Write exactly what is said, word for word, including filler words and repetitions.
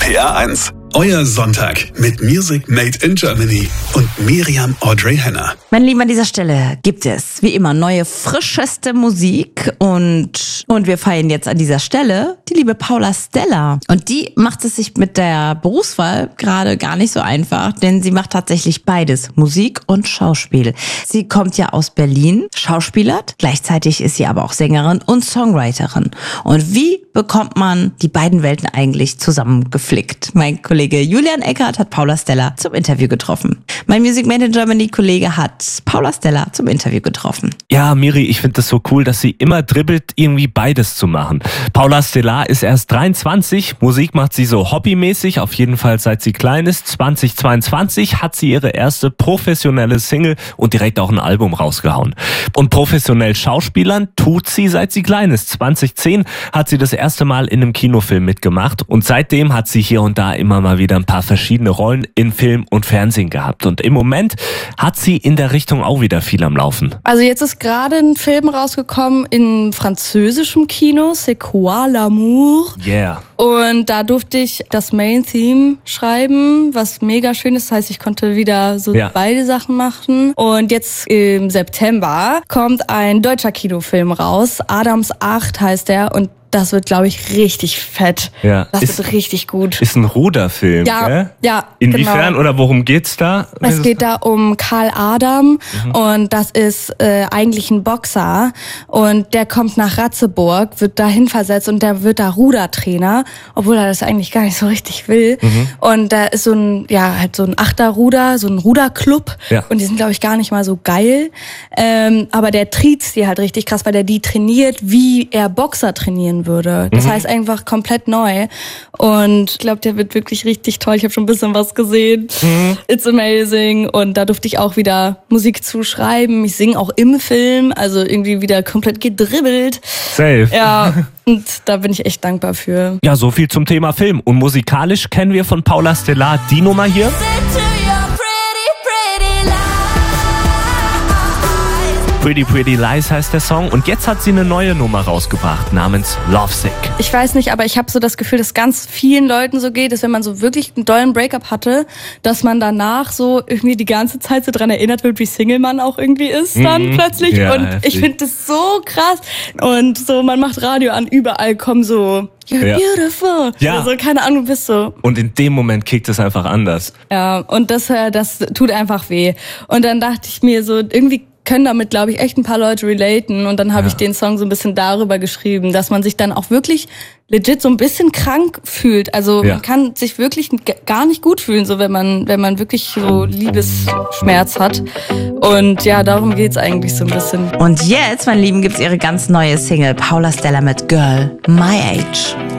P R eins. Euer Sonntag mit Music Made in Germany und Miriam Audrey Henner. Meine Lieben, an dieser Stelle gibt es wie immer neue, frischeste Musik und, und wir feiern jetzt an dieser Stelle die liebe Paula Stella. Und die macht es sich mit der Berufswahl gerade gar nicht so einfach, denn sie macht tatsächlich beides, Musik und Schauspiel. Sie kommt ja aus Berlin, schauspielert, gleichzeitig ist sie aber auch Sängerin und Songwriterin. Und wie bekommt man die beiden Welten eigentlich zusammengeflickt? Mein Kollege Julian Eckert hat Paula Stella zum Interview getroffen. Mein Music Made in Germany Kollege hat Paula Stella zum Interview getroffen. Ja, Miri, ich finde das so cool, dass sie immer dribbelt, irgendwie beides zu machen. Paula Stella ist erst dreiundzwanzig, Musik macht sie so hobbymäßig, auf jeden Fall seit sie klein ist. zweitausendzweiundzwanzig hat sie ihre erste professionelle Single und direkt auch ein Album rausgehauen. Und professionell Schauspielern tut sie, seit sie klein ist. zweitausendzehn hat sie das erste Mal in einem Kinofilm mitgemacht und seitdem hat sie hier und da immer mal wieder ein paar verschiedene Rollen in Film und Fernsehen gehabt. Und im Moment hat sie in der Richtung auch wieder viel am Laufen. Also jetzt ist gerade ein Film rausgekommen in französischem Kino, C'est quoi l'amour? Yeah. Und da durfte ich das Main-Theme schreiben, was mega schön ist. Das heißt, ich konnte wieder so ja. beide Sachen machen. Und jetzt im September kommt ein deutscher Kinofilm raus. Adams acht heißt der und das wird, glaube ich, richtig fett. Ja. Das ist, wird richtig gut. Ist ein Ruderfilm, ja, gell? Ja, Inwiefern genau. Oder worum geht's da? Es geht da um Karl Adam mhm. und das ist äh, eigentlich ein Boxer und der kommt nach Ratzeburg, wird dahin versetzt und der wird da Rudertrainer, obwohl er das eigentlich gar nicht so richtig will. Mhm. Und da ist so ein, ja, halt so ein Achterruder, so ein Ruderclub ja. und die sind, glaube ich, gar nicht mal so geil. Ähm, aber der triezt die halt richtig krass, weil der die trainiert, wie er Boxer trainieren würde. Das mhm. heißt einfach komplett neu. Und ich glaube, der wird wirklich richtig toll. Ich habe schon ein bisschen was gesehen. Mhm. It's amazing. Und da durfte ich auch wieder Musik zuschreiben. Ich singe auch im Film, also irgendwie wieder komplett gedribbelt. Safe. Ja, und da bin ich echt dankbar für. Ja, so viel zum Thema Film. Und musikalisch kennen wir von Paula Stella die Nummer hier. Pretty Pretty Lies heißt der Song und jetzt hat sie eine neue Nummer rausgebracht namens Lovesick. Ich weiß nicht, aber ich habe so das Gefühl, dass ganz vielen Leuten so geht, dass wenn man so wirklich einen dollen Breakup hatte, dass man danach so irgendwie die ganze Zeit so dran erinnert wird, wie Single man auch irgendwie ist dann mhm. plötzlich ja, und heftig. ich finde das so krass und so man macht Radio an, überall kommen so You're ja. beautiful. Ja. Also keine Ahnung, du bist so. Und in dem Moment kickt es einfach anders. Ja, und das das tut einfach weh. Und dann dachte ich mir so, irgendwie können damit, glaube ich, echt ein paar Leute relaten. Und dann habe ja. ich den Song so ein bisschen darüber geschrieben, dass man sich dann auch wirklich legit so ein bisschen krank fühlt. Also ja. man kann sich wirklich gar nicht gut fühlen, so wenn man wenn man wirklich so Liebesschmerz hat. Und ja, darum geht's eigentlich so ein bisschen. Und jetzt, meine Lieben, gibt's ihre ganz neue Single Paula Stella mit Girl My Age.